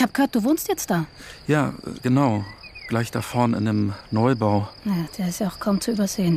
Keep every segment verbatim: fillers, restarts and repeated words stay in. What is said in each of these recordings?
Ich habe gehört, du wohnst jetzt da. Ja, genau. Gleich da vorne in einem Neubau. Ja, der ist ja auch kaum zu übersehen.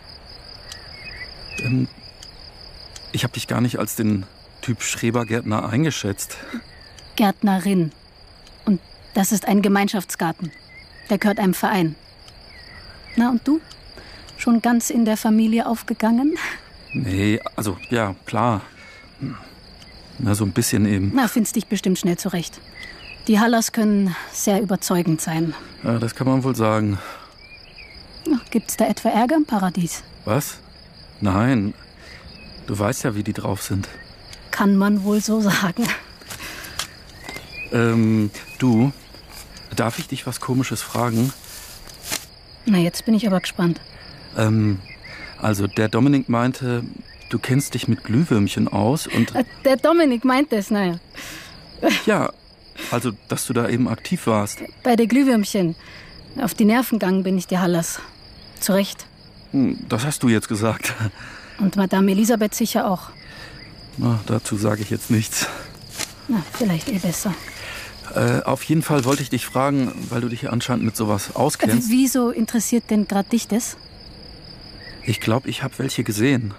Ähm, ich habe dich gar nicht als den Typ Schrebergärtner eingeschätzt. Gärtnerin. Und das ist ein Gemeinschaftsgarten. Der gehört einem Verein. Na, und du? Schon ganz in der Familie aufgegangen? Nee, also, ja, klar. Na, so ein bisschen eben. Na, findest dich bestimmt schnell zurecht. Die Hallers können sehr überzeugend sein. Ja, das kann man wohl sagen. Gibt's da etwa Ärger im Paradies? Was? Nein. Du weißt ja, wie die drauf sind. Kann man wohl so sagen. Ähm, du, darf ich dich was Komisches fragen? Na, jetzt bin ich aber gespannt. Ähm, also der Dominik meinte, du kennst dich mit Glühwürmchen aus und... Der Dominik meint es, naja. Ja, also, dass du da eben aktiv warst. Bei den Glühwürmchen. Auf die Nerven gegangen bin ich die Hallers. Zu Recht. Das hast du jetzt gesagt. Und Madame Elisabeth sicher auch. Na, dazu sage ich jetzt nichts. Na, vielleicht eh besser. Äh, auf jeden Fall wollte ich dich fragen, weil du dich ja anscheinend mit sowas auskennst. Äh, wieso interessiert denn gerade dich das? Ich glaube, ich habe welche gesehen.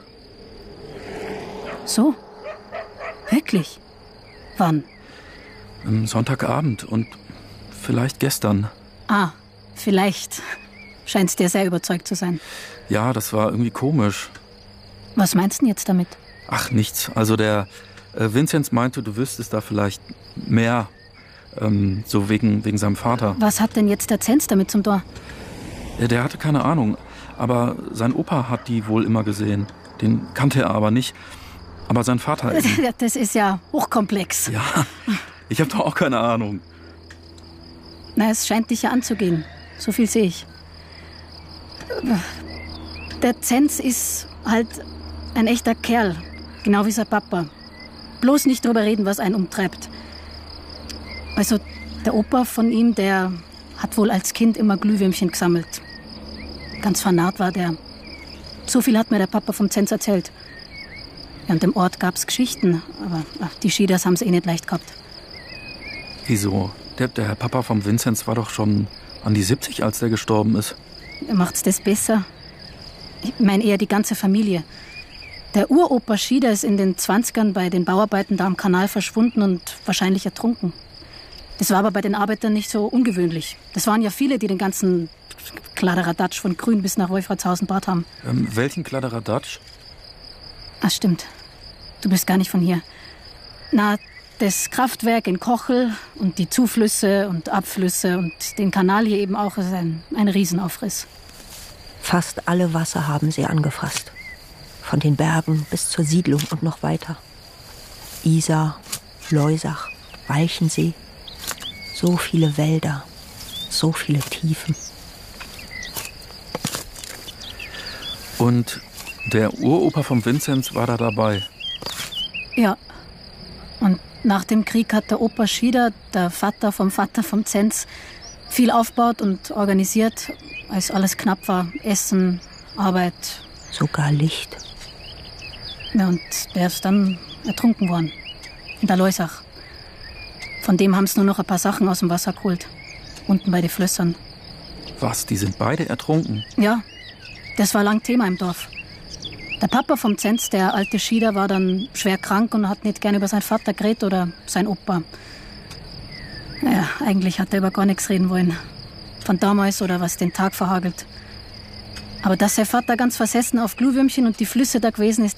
So? Wirklich? Wann? Am Sonntagabend und vielleicht gestern. Ah, vielleicht. Scheinst dir sehr überzeugt zu sein. Ja, das war irgendwie komisch. Was meinst du denn jetzt damit? Ach, nichts. Also der äh, Vinzenz meinte, du wüsstest da vielleicht mehr. Ähm, so wegen, wegen seinem Vater. Was hat denn jetzt der Zenz damit zum Tor? Ja, der hatte keine Ahnung. Aber sein Opa hat die wohl immer gesehen. Den kannte er aber nicht. Aber sein Vater eben. Das ist ja hochkomplex. Ja, ich habe doch auch keine Ahnung. Na, es scheint dich ja anzugehen. So viel sehe ich. Der Zenz ist halt ein echter Kerl. Genau wie sein Papa. Bloß nicht drüber reden, was einen umtreibt. Also, der Opa von ihm, der hat wohl als Kind immer Glühwürmchen gesammelt. Ganz vernarrt war der. So viel hat mir der Papa vom Zenz erzählt. Ja, und im Ort gab's Geschichten, aber ach, die Schieders haben's eh nicht leicht gehabt. Wieso? Der, der Papa vom Vinzenz war doch schon an die siebzig, als der gestorben ist. Macht's das besser? Ich meine eher die ganze Familie. Der Uropa Schieder ist in den zwanzigern bei den Bauarbeiten da am Kanal verschwunden und wahrscheinlich ertrunken. Das war aber bei den Arbeitern nicht so ungewöhnlich. Das waren ja viele, die den ganzen Kladderadatsch von Grün bis nach Wolfratshausen gebaut haben. Ähm, welchen Kladderadatsch? Ach, stimmt. Du bist gar nicht von hier. Na, das Kraftwerk in Kochel und die Zuflüsse und Abflüsse und den Kanal hier eben auch ist ein, ein Riesenaufriss. Fast alle Wasser haben sie angefasst. Von den Bergen bis zur Siedlung und noch weiter. Isar, Loisach, Walchensee. So viele Wälder, so viele Tiefen. Und der Uropa vom Vinzenz war da dabei? Ja. Und nach dem Krieg hat der Opa Schieder, der Vater vom Vater vom Zenz, viel aufgebaut und organisiert, als alles knapp war. Essen, Arbeit. Sogar Licht. Ja, und der ist dann ertrunken worden. In der Loisach. Von dem haben sie nur noch ein paar Sachen aus dem Wasser geholt. Unten bei den Flössern. Was, die sind beide ertrunken? Ja, das war lang Thema im Dorf. Der Papa vom Zenz, der alte Schieder, war dann schwer krank und hat nicht gern über seinen Vater geredet oder sein Opa. Naja, eigentlich hat er über gar nichts reden wollen. Von damals oder was den Tag verhagelt. Aber dass sein Vater ganz versessen auf Glühwürmchen und die Flüsse da gewesen ist,